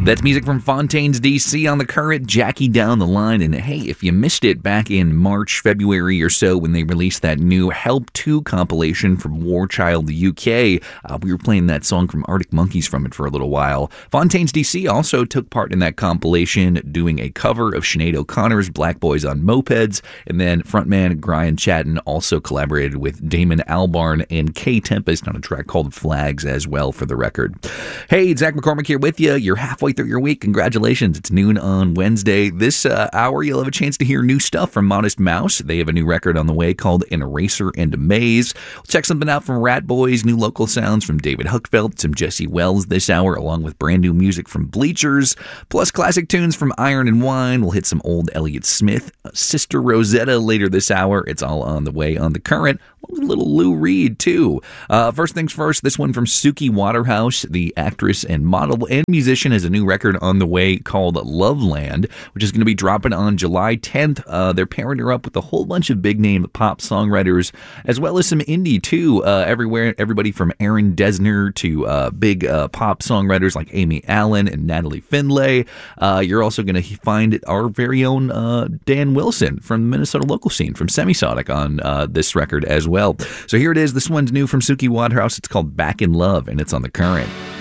That's music from Fontaines DC on the current, Jackie Down the Line. And hey, if you missed it back in March, February or so when they released that new Help 2 compilation from Warchild UK, we were playing that song from Arctic Monkeys from it for a little while. Fontaines DC also took part in that compilation doing a cover of Sinead O'Connor's Black Boys on Mopeds. And then frontman Brian Chatton also collaborated with Damon Albarn and K Tempest on a track called Flags as well, for the record. Hey, Zach McCormick here with you. You're halfway through your week. Congratulations. It's noon on Wednesday. This hour, you'll have a chance to hear new stuff from Modest Mouse. They have a new record on the way called An Eraser and a Maze. We'll check something out from Rat Boys, new local sounds from David Huckfeld, some Jesse Wells this hour, along with brand new music from Bleachers, plus classic tunes from Iron and Wine. We'll hit some old Elliott Smith, Sister Rosetta later this hour. It's all on the way on the current. Little Lou Reed, too. First things first, this one from Suki Waterhouse, the actress and model and musician, has a new record on the way called Loveland, which is going to be dropping on July 10th. They're pairing her up with a whole bunch of big-name pop songwriters, as well as some indie, too. Everybody from Aaron Dessner to big pop songwriters like Amy Allen and Natalie Findlay. You're also going to find our very own Dan Wilson from the Minnesota local scene, from Semisonic, on this record as well. So here it is. This one's new from Suki Waterhouse. It's called Back in Love, and it's on the current.